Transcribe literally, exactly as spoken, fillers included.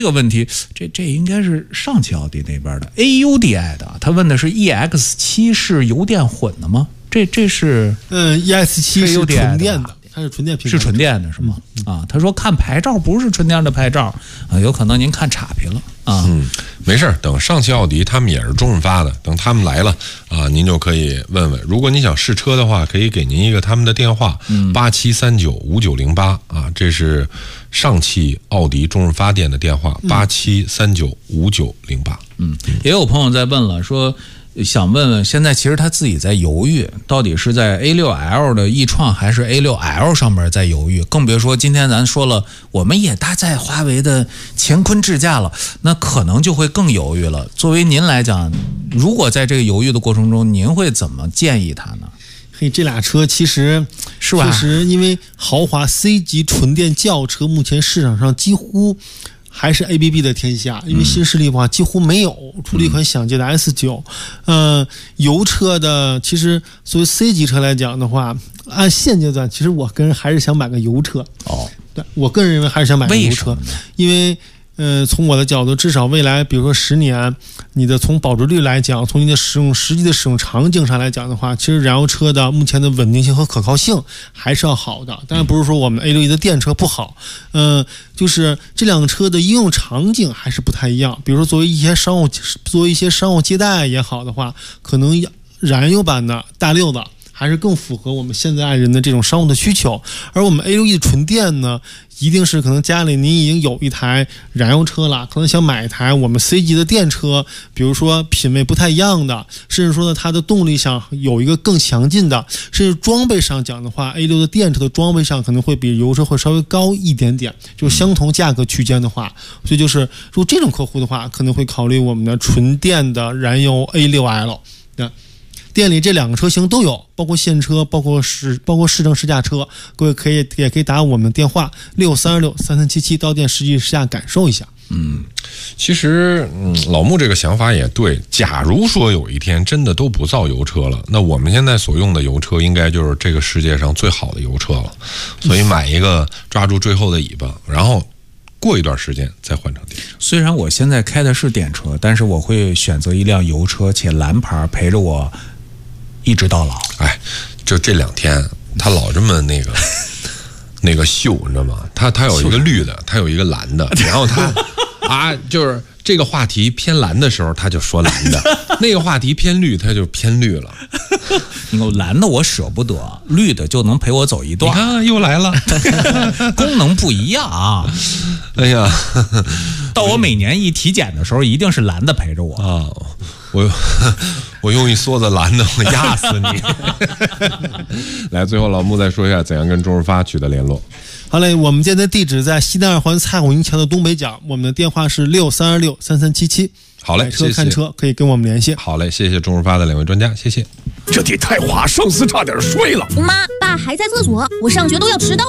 这个问题，这这应该是上汽奥迪那边的 A U D I 的，他问的是 E X 七 是油电混的吗？这这是嗯 ，E X 七 是纯电的。它是纯电， 是纯电的是吗？嗯、啊，他说看牌照不是纯电的牌照啊，有可能您看岔劈了啊。 嗯，没事，等上汽奥迪他们也是中润发的，等他们来了啊，您就可以问问。如果你想试车的话，可以给您一个他们的电话，八七三九五九零八啊，这是上汽奥迪中润发店的电话，八七三九五九零八。 嗯，也有朋友在问了，说。想问问，现在其实他自己在犹豫，到底是在 A 六 L 的易创还是 A 六 L 上面在犹豫，更别说今天咱说了，我们也搭载华为的乾坤智驾了，那可能就会更犹豫了。作为您来讲，如果在这个犹豫的过程中，您会怎么建议他呢？ 嘿，这俩车其实是吧？ 确实，因为豪华 C 级纯电轿车目前市场上几乎。还是 A B B 的天下，因为新势力的话几乎没有出了一款想借的 S 九，呃，油车的其实作为 C 级车来讲的话，按现阶段，其实我个人还是想买个油车。 哦， 对我个人认为还是想买个油车，因为呃，从我的角度，至少未来比如说十年，你的从保值率来讲，从你的使用实际的使用场景上来讲的话，其实燃油车的目前的稳定性和可靠性还是要好的。当然不是说我们 A 六 E 的电车不好，嗯、呃，就是这辆车的应用场景还是不太一样。比如说作为一些商务，作为一些商务接待也好的话，可能燃油版的大六的还是更符合我们现在人的这种商务的需求，而我们 A 六 E 的纯电呢，一定是可能家里您已经有一台燃油车了，可能想买一台我们 C 级的电车，比如说品味不太一样的，甚至说呢它的动力上有一个更强劲的，甚至装备上讲的话 ，A 六 的电车的装备上可能会比油车会稍微高一点点，就相同价格区间的话，所以就是如果这种客户的话，可能会考虑我们的纯电的燃油 A 六 L 的。店里这两个车型都有，包括现车，包括试，包括试乘试驾车，各位可以也可以打我们电话六三二六三三七七到店实际试驾感受一下。 嗯，其实嗯，老穆这个想法也对。假如说有一天真的都不造油车了，那我们现在所用的油车应该就是这个世界上最好的油车了。所以买一个抓住最后的尾巴，然后过一段时间再换成电车。 虽然我现在开的是电车，但是我会选择一辆油车，且蓝牌陪着我一直到老。 哎，就这两天他老这么那个那个秀，你知道吗？他他有一个绿的，他有一个蓝的，然后他啊，就是这个话题偏蓝的时候，他就说蓝的；那个话题偏绿，他就偏绿了。 你看蓝的我舍不得，绿的就能陪我走一段。 你看又来了， 功能不一样啊！ 哎呀， 到我每年一体检的时候，一定是蓝的陪着我啊！我我用一梭子蓝的，我压死你！来，最后老穆再说一下怎样跟中润发取得联络。 好嘞，我们现在地址在西单二环蔡虎营桥的东北角，我们的电话是六三二六三三七七。 好嘞， 买车看车可以跟我们联系。 好嘞，谢谢中润发的两位专家，谢谢。 这地太滑，上司差点摔了。 妈，爸还在厕所，我上学都要迟到。